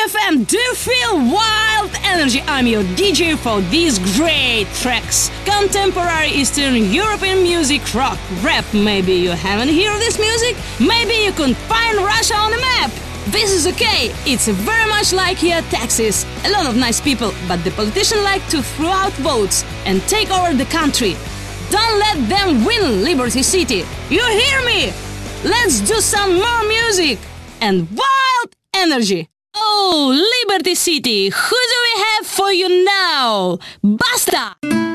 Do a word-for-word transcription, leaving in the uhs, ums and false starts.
F M. Do you feel wild energy? I'm your D J for these great tracks. Contemporary Eastern European music, rock, rap. Maybe you haven't heard this music? Maybe you couldn't find Russia on the map. This is okay. It's very much like here Texas. A lot of nice people, but the politicians like to throw out votes and take over the country. Don't let them win Liberty City. You hear me? Let's do some more music and wild energy. Oh, Liberty City, who do we have for you now? Basta!